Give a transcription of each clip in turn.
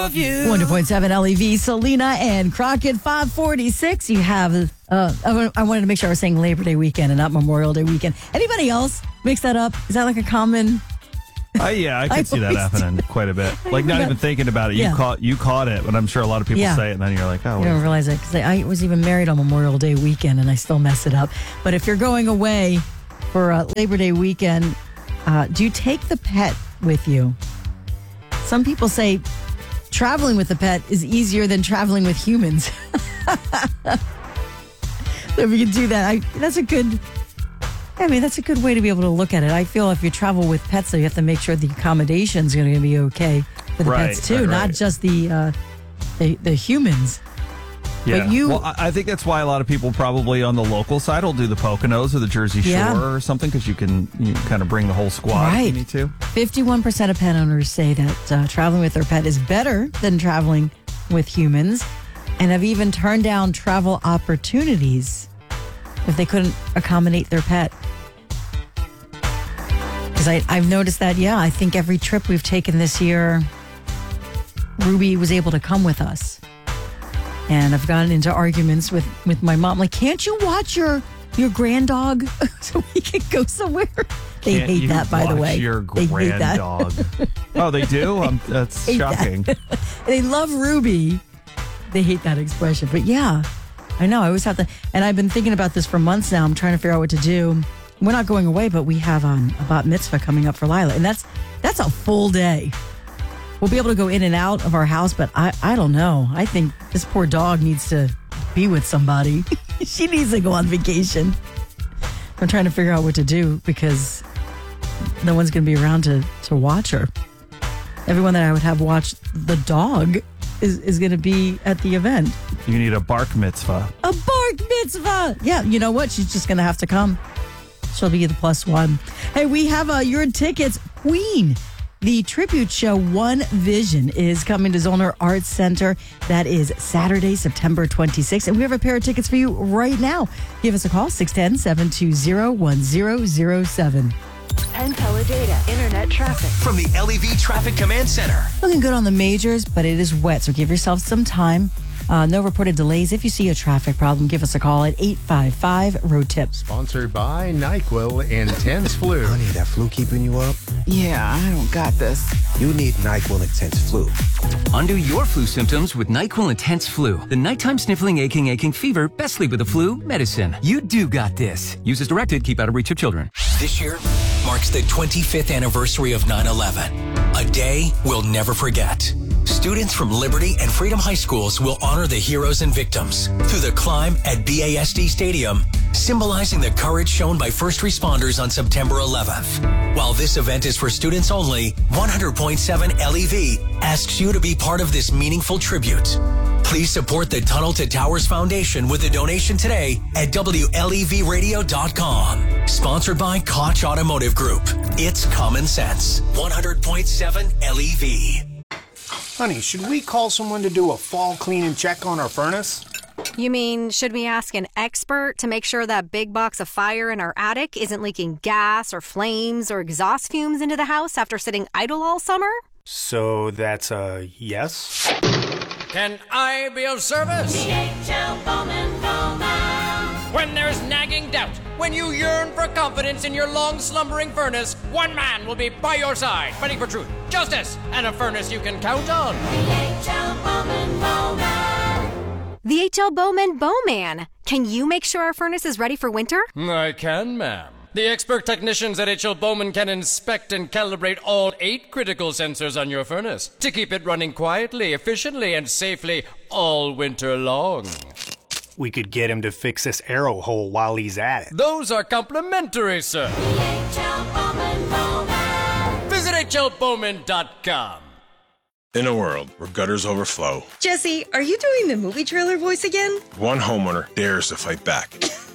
love you. 100.7 LEV, Selena and Crockett, 546. You have, I wanted to make sure I was saying Labor Day weekend and not Memorial Day weekend. Anybody else mix that up? Is that like a common? Yeah, I could see that happening quite a bit. Like not even thinking about it. You caught it, but I'm sure a lot of people say it, and then you're like, oh. You don't realize it because I was even married on Memorial Day weekend, and I still mess it up. But if you're going away for Labor Day weekend, do you take the pet with you? Some people say traveling with a pet is easier than traveling with humans. So if you can do that, that's a good way to be able to look at it. I feel if you travel with pets, though, you have to make sure the accommodation's going to be okay for the pets too, not just the humans. Yeah. But well, I think that's why a lot of people probably on the local side will do the Poconos or the Jersey Shore or something, because you can kind of bring the whole squad if you need to. 51% of pet owners say that traveling with their pet is better than traveling with humans, and have even turned down travel opportunities if they couldn't accommodate their pet. Because I've noticed that, I think every trip we've taken this year, Ruby was able to come with us. And I've gotten into arguments with my mom. Like, can't you watch your grand dog so we can go somewhere? They hate that, by the way. Your grand dog. Oh, they do? That's shocking. They love Ruby. They hate that expression. But yeah, I know. I always have to. And I've been thinking about this for months now. I'm trying to figure out what to do. We're not going away, but we have a bat mitzvah coming up for Lila. And that's a full day. We'll be able to go in and out of our house, but I don't know. I think this poor dog needs to be with somebody. She needs to go on vacation. I'm trying to figure out what to do because no one's going to be around to watch her. Everyone that I would have watch the dog is going to be at the event. You need a bark mitzvah. A bark mitzvah! Yeah, you know what? She's just going to have to come. She'll be the +1. Hey, we have your tickets. Queen. The tribute show One Vision is coming to Zollner Arts Center. That is Saturday, September 26th. And we have a pair of tickets for you right now. Give us a call, 610-720-1007. Penn Teledata Internet traffic from the LEV Traffic Command Center. Looking good on the majors, but it is wet, so give yourself some time. No reported delays. If you see a traffic problem, give us a call at 855-ROAD-TIP. Sponsored by NyQuil Intense Flu. Honey, that flu keeping you up? Yeah, I don't got this. You need NyQuil Intense Flu. Undo your flu symptoms with NyQuil Intense Flu. The nighttime sniffling, aching fever, best sleep with the flu medicine. You do got this. Use as directed. Keep out of reach of children. This year marks the 25th anniversary of 9/11. A day we'll never forget. Students from Liberty and Freedom High Schools will honor the heroes and victims through the climb at BASD Stadium, symbolizing the courage shown by first responders on September 11th. While this event is for students only, 100.7 LEV asks you to be part of this meaningful tribute. Please support the Tunnel to Towers Foundation with a donation today at WLEVradio.com. Sponsored by Koch Automotive Group. It's common sense. 100.7 LEV. Honey, should we call someone to do a fall clean and check on our furnace? You mean, should we ask an expert to make sure that big box of fire in our attic isn't leaking gas or flames or exhaust fumes into the house after sitting idle all summer? So that's a yes? Can I be of service? DHL Bowman Bowman. When there's nagging doubt, when you yearn for confidence in your long-slumbering furnace, one man will be by your side, fighting for truth, justice, and a furnace you can count on. DHL Bowman Bowman. The H.L. Bowman Bowman. Can you make sure our furnace is ready for winter? I can, ma'am. The expert technicians at H.L. Bowman can inspect and calibrate all 8 critical sensors on your furnace to keep it running quietly, efficiently, and safely all winter long. We could get him to fix this arrow hole while he's at it. Those are complimentary, sir. DHL Bowman Bowman. Visit HLBowman.com. In a world where gutters overflow, Jesse, are you doing the movie trailer voice again? one homeowner dares to fight back.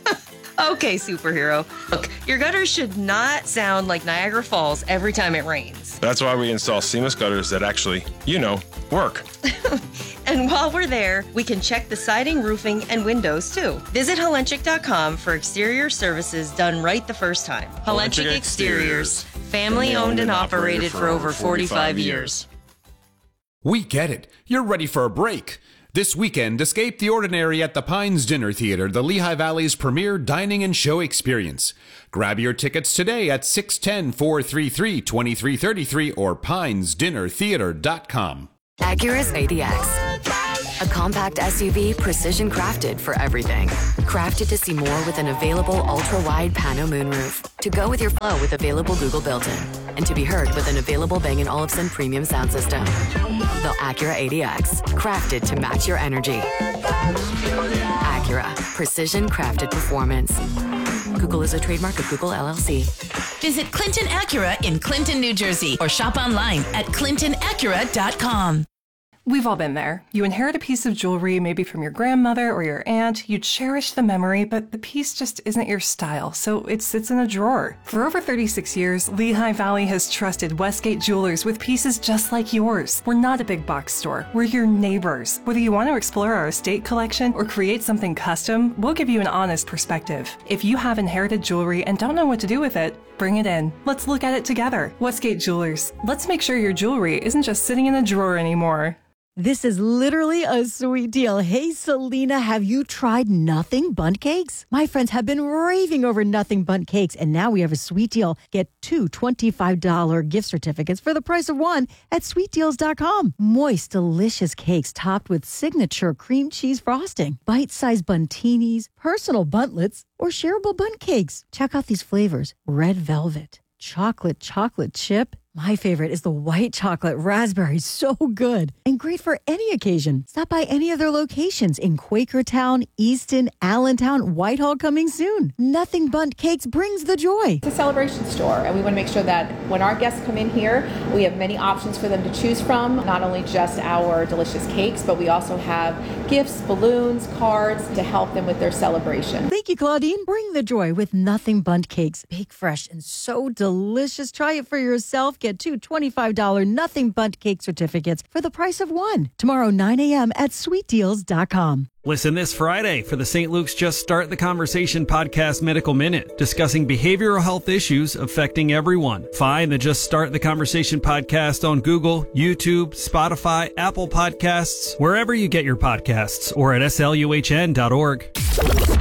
Okay, superhero. Look, your gutters should not sound like Niagara Falls every time it rains. That's why we install seamless gutters that actually, work. And while we're there, we can check the siding, roofing, and windows, too. Visit Helenchik.com for exterior services done right the first time. Helenchik Exteriors. Family owned and operated for over 45 years. We get it. You're ready for a break. This weekend, escape the ordinary at the Pines Dinner Theater, the Lehigh Valley's premier dining and show experience. Grab your tickets today at 610-433-2333 or pinesdinnertheater.com. Acura's ADX. A compact SUV precision crafted for everything. Crafted to see more with an available ultra-wide pano moonroof. To go with your flow with available Google built-in. And to be heard with an available Bang & Olufsen premium sound system. The Acura ADX. Crafted to match your energy. Acura. Precision crafted performance. Google is a trademark of Google LLC. Visit Clinton Acura in Clinton, New Jersey, or shop online at clintonacura.com. We've all been there. You inherit a piece of jewelry, maybe from your grandmother or your aunt. You cherish the memory, but the piece just isn't your style, so it sits in a drawer. For over 36 years, Lehigh Valley has trusted Westgate Jewelers with pieces just like yours. We're not a big box store. We're your neighbors. Whether you want to explore our estate collection or create something custom, we'll give you an honest perspective. If you have inherited jewelry and don't know what to do with it, bring it in. Let's look at it together. Westgate Jewelers. Let's make sure your jewelry isn't just sitting in a drawer anymore. This is literally a sweet deal. Hey, Selena, have you tried Nothing Bundt Cakes? My friends have been raving over Nothing Bundt Cakes, and now we have a sweet deal. Get two $25 gift certificates for the price of one at sweetdeals.com. Moist, delicious cakes topped with signature cream cheese frosting, bite-sized buntinis, personal buntlets, or shareable bundt cakes. Check out these flavors. Red velvet, chocolate chip. My favorite is the white chocolate raspberry. So good and great for any occasion. Stop by any of their locations in Quakertown, Easton, Allentown, Whitehall coming soon. Nothing Bundt Cakes brings the joy. It's a celebration store, and we want to make sure that when our guests come in here, we have many options for them to choose from. Not only just our delicious cakes, but we also have gifts, balloons, cards to help them with their celebration. Thank you, Claudine. Bring the joy with Nothing Bundt Cakes. Bake fresh and so delicious. Try it for yourself. Get two $25 Nothing Bundt Cake certificates for the price of one. Tomorrow, 9 a.m. at sweetdeals.com. Listen this Friday for the St. Luke's Just Start the Conversation podcast Medical Minute, discussing behavioral health issues affecting everyone. Find the Just Start the Conversation podcast on Google, YouTube, Spotify, Apple Podcasts, wherever you get your podcasts, or at sluhn.org.